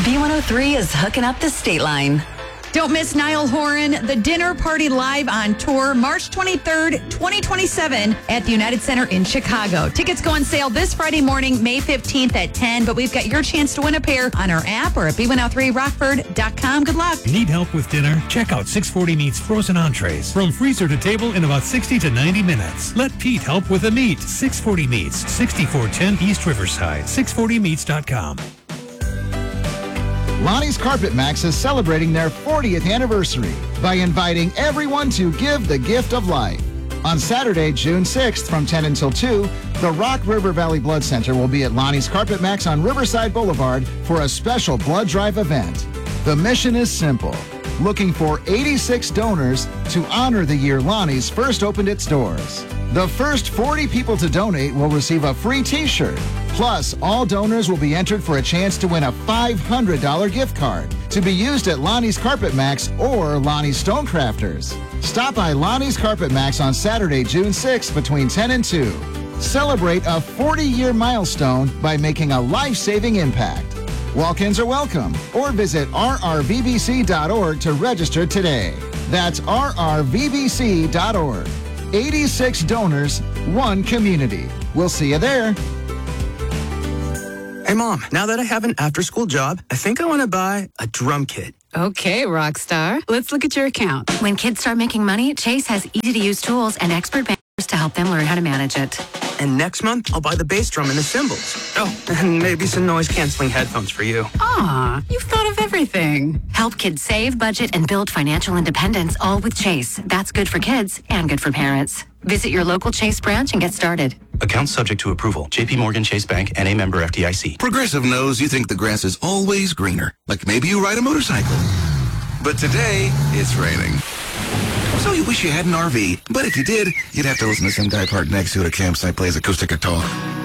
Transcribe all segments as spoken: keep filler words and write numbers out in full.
B one oh three is hooking up the state line. Don't miss Niall Horan, The Dinner Party Live on Tour, March twenty-third, twenty twenty-seven at the United Center in Chicago. Tickets go on sale this Friday morning, May fifteenth at ten, but we've got your chance to win a pair on our app or at B one oh three rockford dot com. Good luck. Need help with dinner? Check out six forty Meats Frozen Entrees. From freezer to table in about sixty to ninety minutes. Let Pete help with the meat. six forty Meats, sixty-four ten East Riverside, six forty meats dot com. Lonnie's Carpet Max is celebrating their fortieth anniversary by inviting everyone to give the gift of life. On Saturday, June sixth from ten until two, the Rock River Valley Blood Center will be at Lonnie's Carpet Max on Riverside Boulevard for a special blood drive event. The mission is simple, looking for eighty-six donors to honor the year Lonnie's first opened its doors. The first forty people to donate will receive a free t-shirt. Plus, all donors will be entered for a chance to win a five hundred dollars gift card to be used at Lonnie's Carpet Max or Lonnie's Stonecrafters. Stop by Lonnie's Carpet Max on Saturday, June sixth between ten and two. Celebrate a forty-year milestone by making a life-saving impact. Walk-ins are welcome, or visit r r v b c dot org to register today. That's r r v b c dot org. eighty-six donors, one community. We'll see you there. Hey, Mom, now that I have an after-school job, I think I want to buy a drum kit. Okay, Rockstar. Let's look at your account. When kids start making money, Chase has easy-to-use tools and expert bankers to help them learn how to manage it. And next month, I'll buy the bass drum and the cymbals. Oh, and maybe some noise-canceling headphones for you. Aw, you've thought of everything. Help kids save, budget, and build financial independence, all with Chase. That's good for kids and good for parents. Visit your local Chase branch and get started. Account subject to approval. J P Morgan Chase Bank, N A member F D I C. Progressive knows you think the grass is always greener. Like maybe you ride a motorcycle. But today, it's raining. So you wish you had an R V. But if you did, you'd have to listen to some guy parked next to it at a campsite plays acoustic guitar.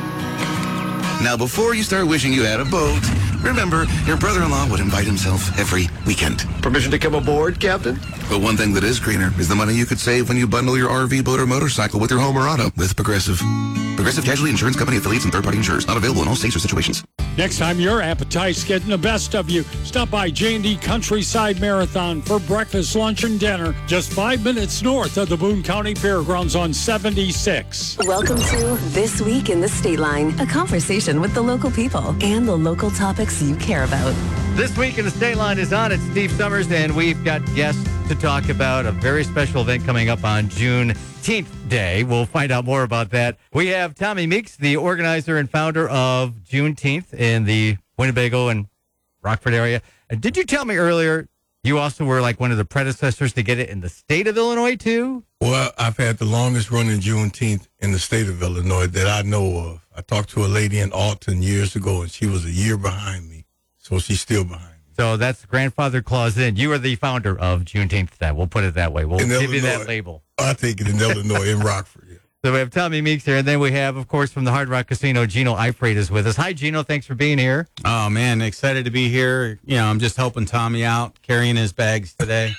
Now, before you start wishing you had a boat, remember, your brother-in-law would invite himself every weekend. Permission to come aboard, Captain? But one thing that is greener is the money you could save when you bundle your R V, boat, or motorcycle with your home or auto with Progressive. Progressive Casualty Insurance Company affiliates and third-party insurers. Not available in all states or situations. Next time your appetite's getting the best of you, stop by J and D Countryside Marathon for breakfast, lunch, and dinner just five minutes north of the Boone County Fairgrounds on seventy-six. Welcome to This Week in the State Line, a conversation with the local people and the local topics you care about. This Week in the State Line is on. It's Steve Summers, and we've got guests to talk about a very special event coming up on Juneteenth Day. We'll find out more about that. We have Tommy Meeks, the organizer and founder of Juneteenth in the Winnebago and Rockford area. And did you tell me earlier you also were like one of the predecessors to get it in the state of Illinois, too? Well, I've had the longest running Juneteenth in the state of Illinois that I know of. I talked to a lady in Alton years ago, and she was a year behind me. So she's still behind me. So that's grandfather clause in. You are the founder of Juneteenth Day. We'll put it that way. We'll in give Illinois, you that label. I take it in Illinois, in Rockford. Yeah. So we have Tommy Meeks here, and then we have, of course, from the Hard Rock Casino, Gino Eifrate is with us. Hi, Gino. Thanks for being here. Oh, man, excited to be here. You know, I'm just helping Tommy out, carrying his bags today.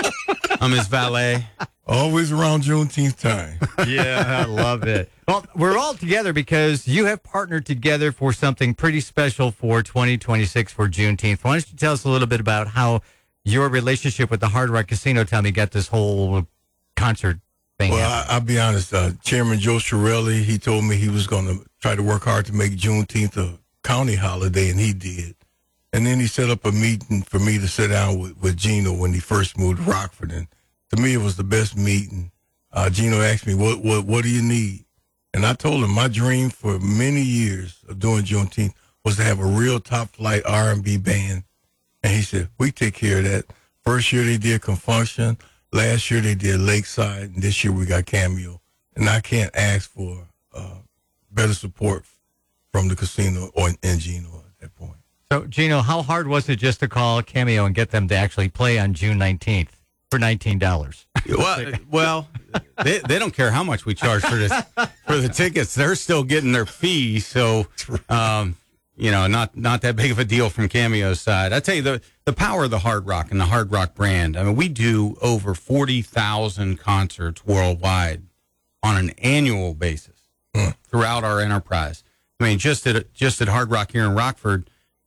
I'm his valet. Always around Juneteenth time. Yeah, I love it. Well, we're all together because you have partnered together for something pretty special for twenty twenty-six for Juneteenth. Why don't you tell us a little bit about how your relationship with the Hard Rock Casino, Tommy, got this whole concert thing Well, happening? I, I'll be honest. Uh, Chairman Joe Shirelli, he told me he was going to try to work hard to make Juneteenth a county holiday, and he did. And then he set up a meeting for me to sit down with, with Gino when he first moved to Rockford. And to me, it was the best meeting. Uh, Gino asked me, what, what, what do you need? And I told him my dream for many years of doing Juneteenth was to have a real top-flight R and B band. And he said, we take care of that. First year they did Confunction. Last year they did Lakeside. And this year we got Cameo. And I can't ask for uh, better support from the casino or and Gino at that point. So, Gino, how hard was it just to call Cameo and get them to actually play on June nineteenth for nineteen dollars? Well, well they, they don't care how much we charge for this for the tickets. They're still getting their fee, so um, you know, not not that big of a deal from Cameo's side. I tell you, the the power of the Hard Rock and the Hard Rock brand. I mean, we do over forty thousand concerts worldwide on an annual basis mm. throughout our enterprise. I mean, just at just at Hard Rock here in Rockford,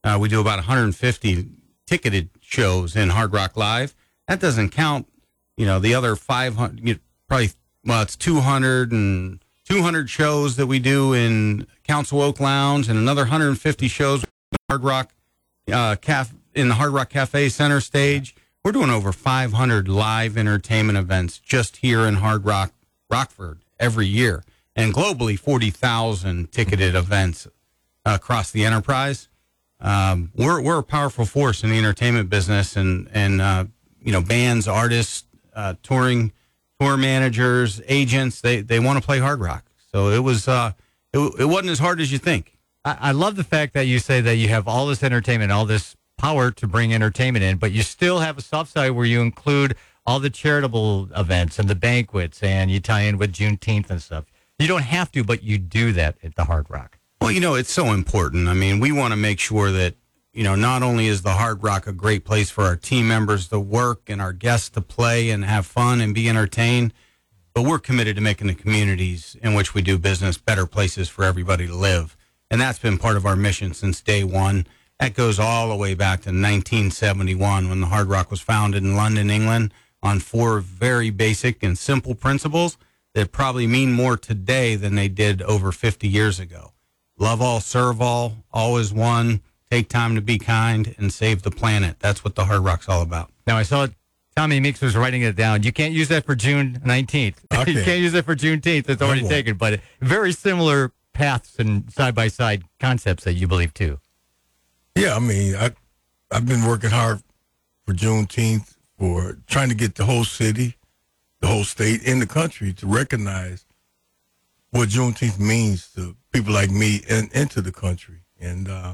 Uh, we do about one hundred fifty ticketed shows in Hard Rock Live. That doesn't count, you know, the other five hundred, you know, probably, well, it's two hundred and two hundred shows that we do in Council Oak Lounge and another one hundred fifty shows in Hard Rock uh, Caf- in the Hard Rock Cafe Center stage. We're doing over five hundred live entertainment events just here in Hard Rock, Rockford every year. And globally, forty thousand ticketed events uh, across the enterprise. Um, we're we're a powerful force in the entertainment business, and and uh, you know, bands, artists, uh, touring, tour managers, agents. They they want to play hard rock. So it was uh, it, it wasn't as hard as you think. I, I love the fact that you say that you have all this entertainment, all this power to bring entertainment in, but you still have a soft side where you include all the charitable events and the banquets, and you tie in with Juneteenth and stuff. You don't have to, but you do that at the Hard Rock. Well, you know, it's so important. I mean, we want to make sure that, you know, not only is the Hard Rock a great place for our team members to work and our guests to play and have fun and be entertained, but we're committed to making the communities in which we do business better places for everybody to live. And that's been part of our mission since day one. That goes all the way back to nineteen seventy-one when the Hard Rock was founded in London, England, on four very basic and simple principles that probably mean more today than they did over fifty years ago. Love all, serve all, always one, take time to be kind, and save the planet. That's what the Hard Rock's all about. Now, I saw Tommy Meeks was writing it down. You can't use that for June nineteenth. Okay. You can't use it for Juneteenth. It's already taken, but very similar paths and side-by-side concepts that you believe, too. Yeah, I mean, I, I've been working hard for Juneteenth, for trying to get the whole city, the whole state, and the country to recognize what Juneteenth means to people like me and, and to the country. And uh,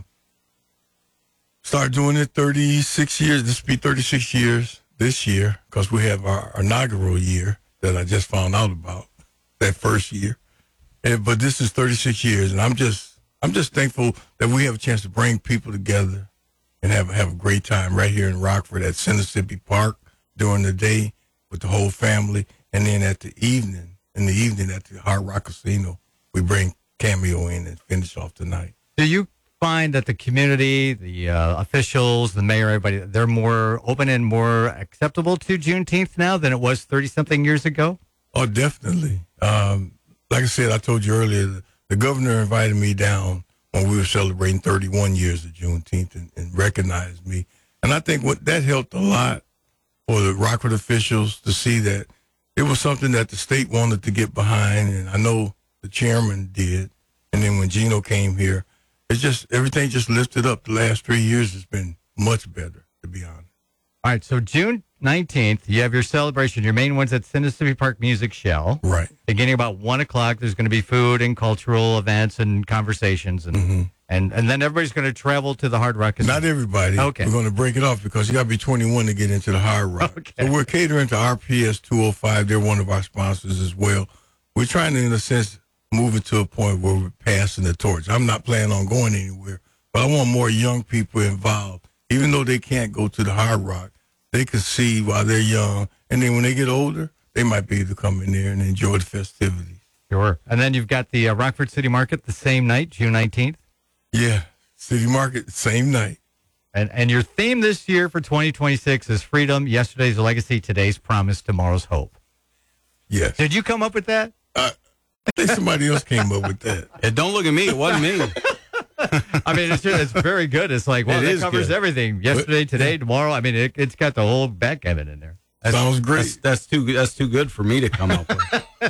started doing it thirty-six years. This will be thirty-six years this year because we have our, our inaugural year that I just found out about, that first year. And, but this is thirty-six years, and I'm just I'm just thankful that we have a chance to bring people together and have have a great time right here in Rockford at Mississippi Park during the day with the whole family, and then at the evening, in the evening at the Hard Rock Casino, we bring Cameo in and finish off the night. Do you find that the community, the uh, officials, the mayor, everybody, they're more open and more acceptable to Juneteenth now than it was thirty-something years ago? Oh, definitely. Um, like I said, I told you earlier, the, the governor invited me down when we were celebrating thirty-one years of Juneteenth and, and recognized me. And I think what that helped a lot for the Rockford officials to see that it was something that the state wanted to get behind, and I know the chairman did. And then when Gino came here, it's just everything just lifted up. The last three years has been much better, to be honest. All right, so June nineteenth, you have your celebration. Your main one's at Mississippi Park Music Shell. Right. Beginning about one o'clock, there's going to be food and cultural events and conversations. And mm-hmm. and, and then everybody's going to travel to the Hard Rock. Not everybody. Okay. We're going to break it off because you got to be twenty-one to get into the Hard Rock. Okay. So we're catering to R P S two oh five. They're one of our sponsors as well. We're trying to, in a sense, move it to a point where we're passing the torch. I'm not planning on going anywhere, but I want more young people involved. Even though they can't go to the Hard Rock, they can see while they're young. And then when they get older, they might be able to come in there and enjoy the festivities. Sure. And then you've got the uh, Rockford City Market the same night, June nineteenth. Yeah, City Market, same night. And and your theme this year for twenty twenty-six is freedom, yesterday's legacy, today's promise, tomorrow's hope. Yes. Did you come up with that? Uh, I think somebody else came up with that. Yeah, don't look at me. It wasn't me. I mean, it's just, it's very good. It's like, well, it it covers good. everything. Yesterday, today, tomorrow. I mean, it, it's got the whole backgammon in there. That's, Sounds great. That's, that's too that's too good for me to come up with.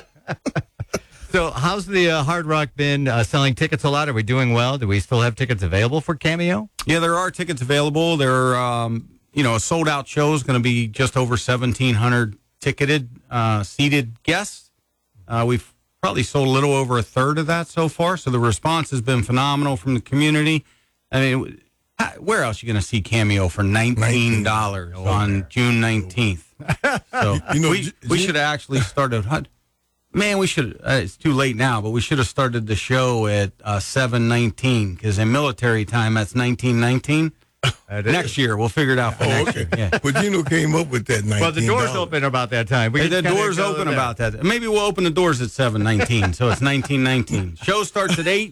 So how's the uh, Hard Rock been uh, selling tickets a lot? Are we doing well? Do we still have tickets available for Cameo? Yeah, there are tickets available. There are, um, you know, a sold-out show is going to be just over seventeen hundred ticketed, uh, seated guests. Uh, we've probably sold a little over a third of that so far, so the response has been phenomenal from the community. I mean, where else are you going to see Cameo for nineteen dollars oh, on there. June nineteenth? So you know, we, we should have actually started... Man, we should. Uh, it's too late now, but we should have started the show at uh, seven nineteen because in military time that's nineteen nineteen. Next year we'll figure it out for oh, next okay. year. Yeah. But Gino came up with that nineteen. Well, the doors open about that time. We hey, the doors open about that. Maybe we'll open the doors at seven nineteen, so it's nineteen nineteen. Show starts at eight.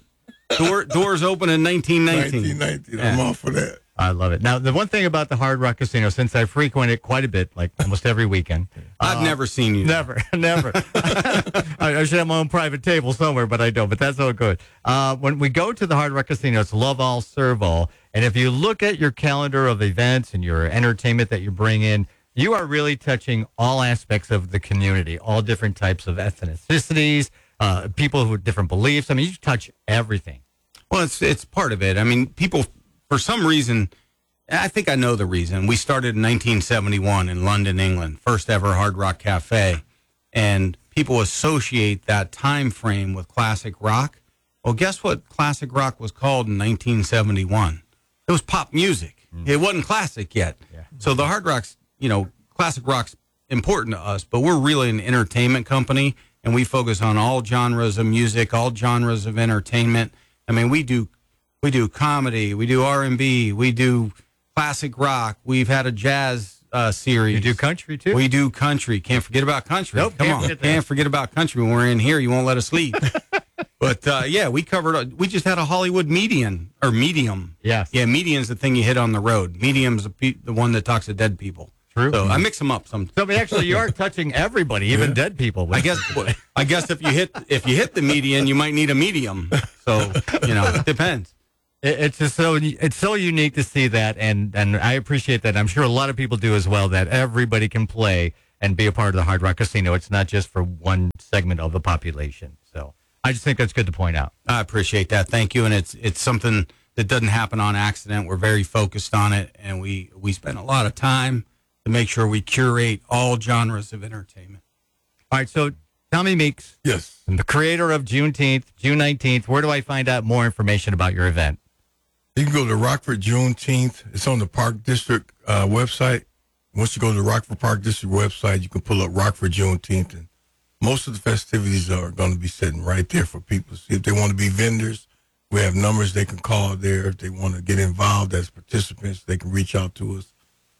Door, doors open in nineteen nineteen. nineteen nineteen. I'm all for that. I love it. Now, the one thing about the Hard Rock Casino, since I frequent it quite a bit, like almost every weekend. I've uh, never seen you. Never, never. I, I should have my own private table somewhere, but I don't. But that's all good. Uh, when we go to the Hard Rock Casino, it's love all, serve all. And if you look at your calendar of events and your entertainment that you bring in, you are really touching all aspects of the community, all different types of ethnicities, uh, people with different beliefs. I mean, you touch everything. Well, it's it's part of it. I mean, people, for some reason, I think I know the reason. We started in nineteen seventy-one in London, England, first ever Hard Rock Cafe, and people associate that time frame with classic rock. Well, guess what classic rock was called in nineteen seventy-one? It was pop music. Mm. It wasn't classic yet. Yeah. So the Hard Rock's, you know, classic rock's important to us, but we're really an entertainment company, and we focus on all genres of music, all genres of entertainment. I mean, we do we do comedy, we do R and B, we do classic rock. We've had a jazz uh, series. You do country, too? We do country. Can't forget about country. Nope, Come can't on. forget that. Can't forget about country. When we're in here, you won't let us leave. But, uh, yeah, we covered, we just had a Hollywood median, or medium. Yes. Yeah, median's the thing you hit on the road. Medium's the, pe- the one that talks to dead people. True. So I mix them up sometimes. So, I mean, actually, you are touching everybody, even Yeah. dead people. I guess I guess if you hit if you hit the median, you might need a medium. So, you know, it depends. It, it's just so it's so unique to see that, and and I appreciate that. I'm sure a lot of people do as well. That everybody can play and be a part of the Hard Rock Casino. It's not just for one segment of the population. So I just think that's good to point out. I appreciate that. Thank you. And it's it's something that doesn't happen on accident. We're very focused on it, and we we spend a lot of time to make sure we curate all genres of entertainment. All right, so Tommy Meeks, yes, the creator of Juneteenth, June nineteenth. Where do I find out more information about your event? You can go to Rockford Juneteenth. It's on the Park District uh, website. Once you go to the Rockford Park District website, you can pull up Rockford Juneteenth, and most of the festivities are going to be sitting right there for people. See if they want to be vendors. We have numbers they can call there. If they want to get involved as participants, they can reach out to us.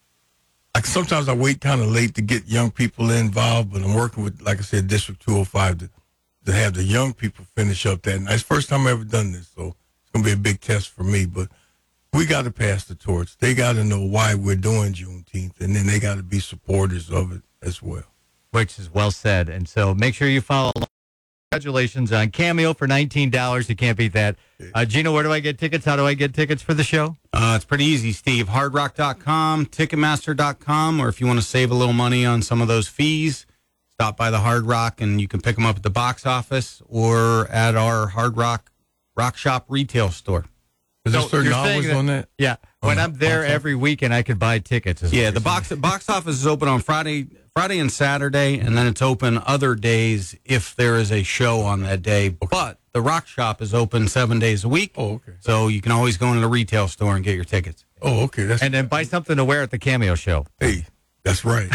Like sometimes I wait kind of late to get young people involved, but I'm working with, like I said, District two oh five to, to have the young people finish up that night. It's the first time I've ever done this, so it's going to be a big test for me. But we got to pass the torch. They got to know why we're doing Juneteenth, and then they got to be supporters of it as well. Which is well said. And so make sure you follow along. Congratulations on Cameo for nineteen dollars. You can't beat that. Uh, Gino, where do I get tickets? How do I get tickets for the show? Uh, it's pretty easy, Steve. hard rock dot com, ticketmaster dot com, or if you want to save a little money on some of those fees, stop by the Hard Rock and you can pick them up at the box office or at our Hard Rock Rock Shop retail store. Is there So certain you're saying hours that- on that? Yeah. When On I'm the there box every weekend, I could buy tickets. is what Yeah, you're the saying. box box office is open on Friday, Friday and Saturday, and then it's open other days if there is a show on that day. But the Rock Shop is open seven days a week. Oh, okay. So you can always go into the retail store and get your tickets. Oh, okay. That's And then buy something to wear at the Cameo show. hey, that's right.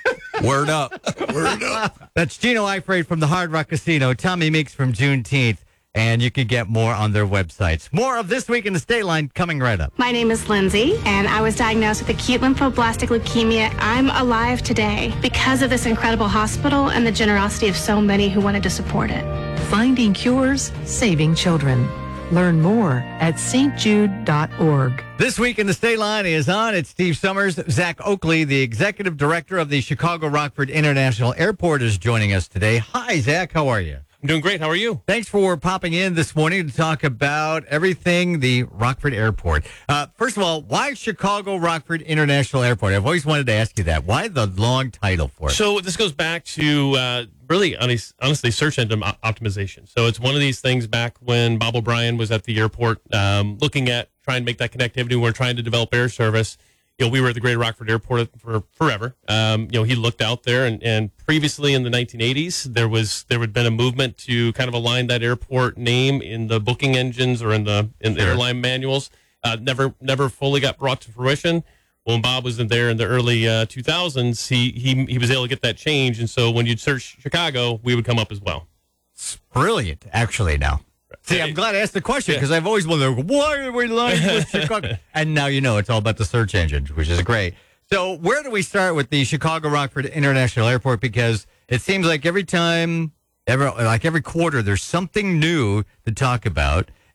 Word up. Word up. That's Gino Eifrate from the Hard Rock Casino, Tommy Meeks from Juneteenth, and you can get more on their websites. More of This Week in the State Line coming right up. My name is Lindsay, and I was diagnosed with acute lymphoblastic leukemia. I'm alive today because of this incredible hospital and the generosity of so many who wanted to support it. Finding cures, saving children. Learn more at s t jude dot org. This Week in the State Line is on. It's Steve Summers. Zach Oakley, the executive director of the Chicago Rockford International Airport, is joining us today. Hi, Zach. How are you? I'm doing great. How are you? Thanks for popping in this morning to talk about everything the Rockford Airport. Uh, first of all, why Chicago Rockford International Airport? I've always wanted to ask you that. Why the long title for it? So this goes back to uh, really, honestly, search engine op- optimization. So it's one of these things back when Bob O'Brien was at the airport um, looking at trying to make that connectivity. We're trying to develop air service. You know, we were at the Greater Rockford Airport for forever. Um, you know, he looked out there, and, and previously in the nineteen eighties, there was there had been a movement to kind of align that airport name in the booking engines or in the in the Sure. airline manuals. Uh, never never fully got brought to fruition. Well, when Bob was in there in the early uh, two thousands, he, he he was able to get that change, and so when you'd search Chicago, we would come up as well. It's brilliant, actually, now. See, I'm glad I asked the question because I've always wondered, why are we lying with Chicago? And now you know it's all about the search engines, which is great. So where do we start with the Chicago Rockford International Airport? Because it seems like every time, every, like every quarter, there's something new to talk about.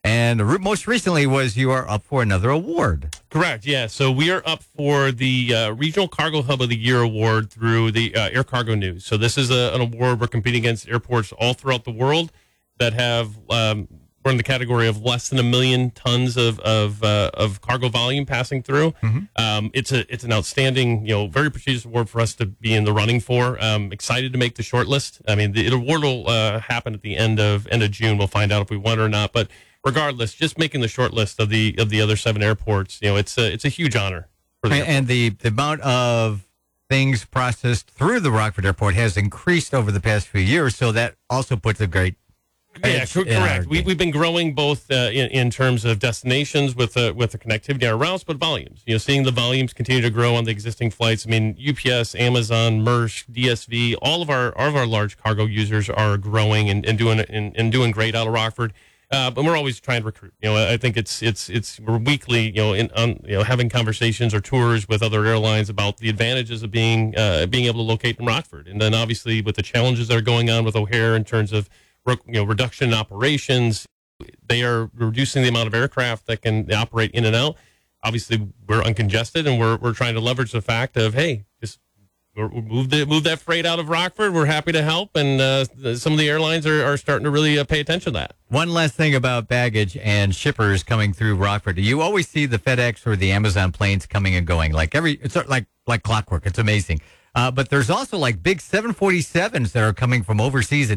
And re- most recently was you are up for another award. Correct. Yeah. So we are up for the uh, Regional Cargo Hub of the Year award through the uh, Air Cargo News. So this is a, an award we're competing against airports all throughout the world that have um, we're in the category of less than a million tons of of, uh, of cargo volume passing through. Mm-hmm. Um, it's a it's an outstanding, you know, very prestigious award for us to be in the running for. Um, excited to make the short list. I mean, the award will uh, happen at the end of end of June. We'll find out if we won or not. But regardless, just making the short list of the of the other seven airports, you know, it's a it's a huge honor. For the and, and the the amount of things processed through the Rockford Airport has increased over the past few years. So that also puts a great Yeah, co- correct. We, we've been growing both uh, in, in terms of destinations with uh, with the connectivity on our routes, but volumes. You know, seeing the volumes continue to grow on the existing flights. I mean, U P S, Amazon, Maersk, D S V, all of our all of our large cargo users are growing and, and doing and, and doing great out of Rockford. Uh, but we're always trying to recruit. You know, I think it's it's it's we're weekly, you know, in on, you know, having conversations or tours with other airlines about the advantages of being uh, being able to locate in Rockford, and then obviously with the challenges that are going on with O'Hare in terms of you know, reduction in operations. They are reducing the amount of aircraft that can operate in and out. Obviously, we're uncongested, and we're we're trying to leverage the fact of, hey, just move the, move that freight out of Rockford. We're happy to help, and uh, some of the airlines are, are starting to really uh, pay attention to that. One last thing about baggage and shippers coming through Rockford. You always see the FedEx or the Amazon planes coming and going, like every it's like like clockwork. It's amazing. Uh, but there's also like big seven forty-sevens that are coming from overseas. And